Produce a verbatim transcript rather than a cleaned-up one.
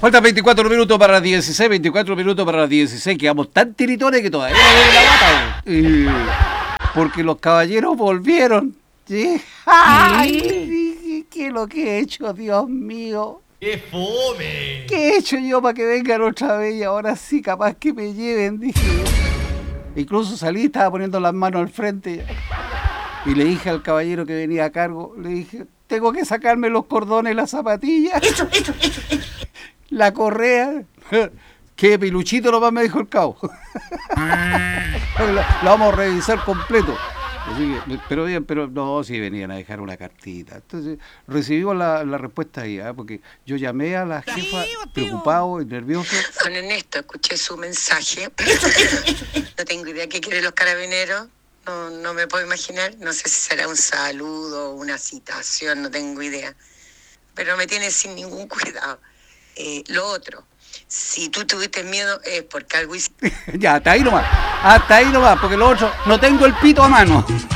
Faltan veinticuatro minutos para las dieciséis, veinticuatro minutos para las dieciséis. Quedamos tan tiritones que todavía no viene la bata. Eh, porque los caballeros volvieron. ¿Sí? ¡Ay! ¿Qué es lo que he hecho, Dios mío? ¡Qué fome! ¿Qué he hecho yo para que vengan otra vez y ahora sí capaz que me lleven? Dije yo. Incluso salí, estaba poniendo las manos al frente y le dije al caballero que venía a cargo, le dije, tengo que sacarme los cordones, las zapatillas, Eso, eso, eso, eso. la correa. Que piluchito nomás me dijo el cabo. la, la vamos a revisar completo. Así que, pero bien, pero no, si venían a dejar una cartita. Entonces recibimos la, la respuesta ahí, ¿eh? Porque yo llamé a la jefa preocupado y nervioso. Don Ernesto, escuché su mensaje. No tengo idea qué quieren los carabineros. No, no me puedo imaginar. No sé si será un saludo o una citación, no tengo idea. Pero me tiene sin ningún cuidado. Eh, lo otro, si tú tuviste miedo es porque algo hiciste. Ya, hasta ahí nomás. Hasta ahí nomás, porque lo otro, no tengo el pito a mano.